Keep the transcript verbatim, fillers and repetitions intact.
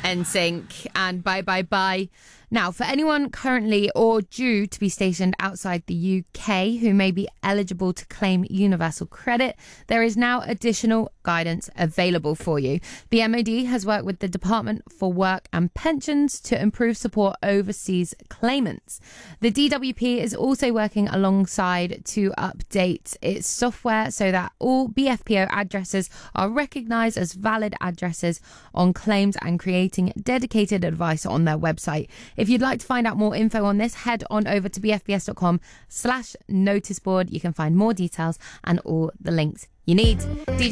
N Sync and Bye Bye Bye. Now, for anyone currently or due to be stationed outside the U K who may be eligible to claim universal credit, there is now additional guidance available for you. The M O D has worked with the Department for Work and Pensions to improve support overseas claimants. The D W P is also working alongside to update its software so that all B F P O addresses are recognised as valid addresses on claims and creating dedicated advice on their website. If you'd like to find out more info on this, head on over to bfbs.com slash noticeboard. You can find more details and all the links you need. D J